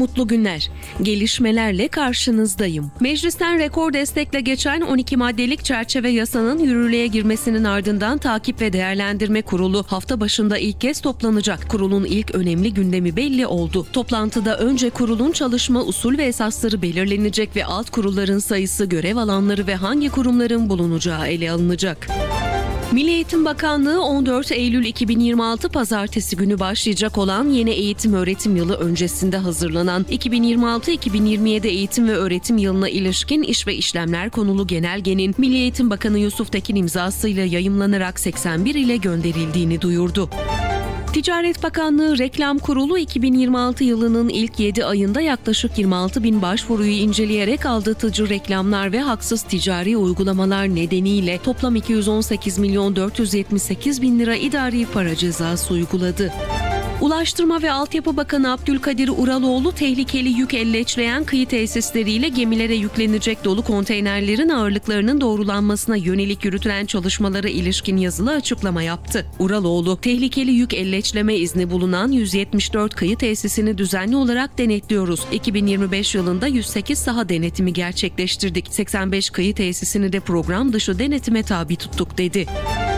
Mutlu günler. Gelişmelerle karşınızdayım. Meclisten rekor destekle geçen 12 maddelik çerçeve yasanın yürürlüğe girmesinin ardından Takip ve Değerlendirme Kurulu hafta başında ilk kez toplanacak. Kurulun ilk önemli gündemi belli oldu. Toplantıda önce kurulun çalışma usul ve esasları belirlenecek ve alt kurulların sayısı, görev alanları ve hangi kurumların bulunacağı ele alınacak. Milli Eğitim Bakanlığı 14 Eylül 2026 Pazartesi günü başlayacak olan yeni eğitim-öğretim yılı öncesinde hazırlanan 2026-2027 eğitim ve öğretim yılına ilişkin iş ve işlemler konulu genelgenin Milli Eğitim Bakanı Yusuf Tekin imzasıyla yayımlanarak 81 ile gönderildiğini duyurdu. Ticaret Bakanlığı Reklam Kurulu 2026 yılının ilk 7 ayında yaklaşık 26 bin başvuruyu inceleyerek aldatıcı reklamlar ve haksız ticari uygulamalar nedeniyle toplam 218 milyon 478 bin lira idari para cezası uyguladı. Ulaştırma ve Altyapı Bakanı Abdülkadir Uraloğlu, tehlikeli yük elleçleyen kıyı tesisleriyle gemilere yüklenecek dolu konteynerlerin ağırlıklarının doğrulanmasına yönelik yürütülen çalışmalara ilişkin yazılı açıklama yaptı. Uraloğlu, tehlikeli yük elleçleme izni bulunan 174 kıyı tesisini düzenli olarak denetliyoruz. 2025 yılında 108 saha denetimi gerçekleştirdik. 85 kıyı tesisini de program dışı denetime tabi tuttuk dedi.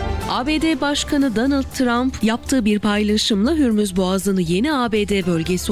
ABD Başkanı Donald Trump yaptığı bir paylaşımla Hürmüz Boğazı'nı yeni ABD bölgesi